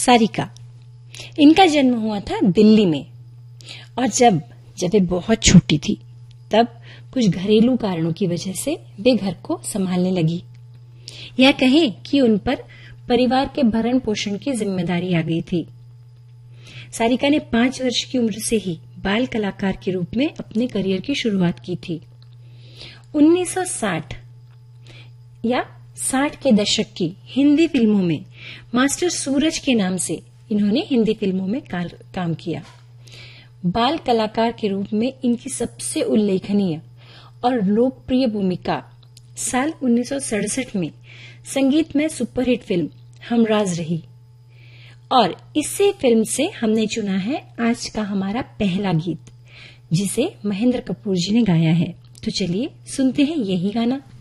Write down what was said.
सारिका। इनका जन्म हुआ था दिल्ली में और जब वे बहुत छोटी थी तब कुछ घरेलू कारणों की वजह से वे घर को संभालने लगी, या कहें कि उन पर परिवार के भरण पोषण की जिम्मेदारी आ गई थी। सारिका ने 5 वर्ष की उम्र से ही बाल कलाकार के रूप में अपने करियर की शुरुआत की थी। 1960 या 60 के दशक की हिंदी फिल्मों में मास्टर सूरज के नाम से इन्होंने हिंदी फिल्मों में काम किया। बाल कलाकार के रूप में इनकी सबसे उल्लेखनीय और लोकप्रिय भूमिका साल 1967 में संगीतमय सुपरहिट फिल्म हमराज रही और इसी फिल्म से हमने चुना है आज का हमारा पहला गीत, जिसे महेंद्र कपूर जी ने गाया है। तो चलिए सुनते हैं यही गाना।